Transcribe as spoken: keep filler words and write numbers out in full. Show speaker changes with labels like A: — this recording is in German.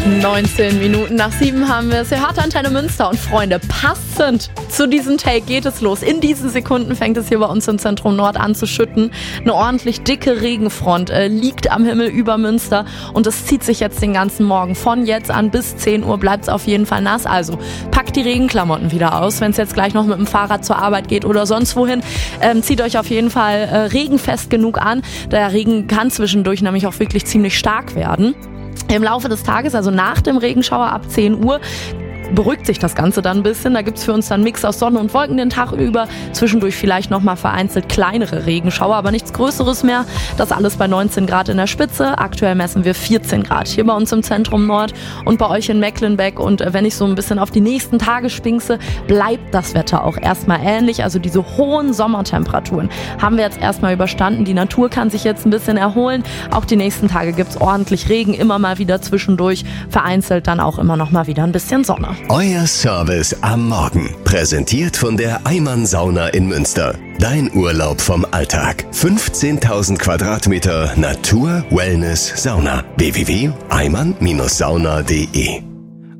A: neunzehn Minuten nach sieben haben wir es. Ihr hört Antenne Münster und Freunde, passend zu diesem Take geht es los. In diesen Sekunden fängt es hier bei uns im Zentrum Nord an zu schütten. Eine ordentlich dicke Regenfront äh, liegt am Himmel über Münster und es zieht sich jetzt den ganzen Morgen. Von jetzt an bis zehn Uhr bleibt es auf jeden Fall nass. Also packt die Regenklamotten wieder aus, wenn es jetzt gleich noch mit dem Fahrrad zur Arbeit geht oder sonst wohin. Ähm, zieht euch auf jeden Fall äh, regenfest genug an. Der Regen kann zwischendurch nämlich auch wirklich ziemlich stark werden. Im Laufe des Tages, also nach dem Regenschauer ab zehn Uhr, beruhigt sich das Ganze dann ein bisschen. Da gibt's für uns dann einen Mix aus Sonne und Wolken den Tag über. Zwischendurch vielleicht nochmal vereinzelt kleinere Regenschauer, aber nichts Größeres mehr. Das alles bei neunzehn Grad in der Spitze. Aktuell messen wir vierzehn Grad hier bei uns im Zentrum Nord und bei euch in Mecklenbeck. Und wenn ich so ein bisschen auf die nächsten Tage spinkse, bleibt das Wetter auch erstmal ähnlich. Also diese hohen Sommertemperaturen haben wir jetzt erstmal überstanden. Die Natur kann sich jetzt ein bisschen erholen. Auch die nächsten Tage gibt's ordentlich Regen, immer mal wieder zwischendurch. Vereinzelt dann auch immer noch mal wieder ein bisschen Sonne.
B: Euer Service am Morgen. Präsentiert von der Eimann Sauna in Münster. Dein Urlaub vom Alltag. fünfzehntausend Quadratmeter Natur, Wellness, Sauna. w w w punkt eimann Bindestrich sauna punkt de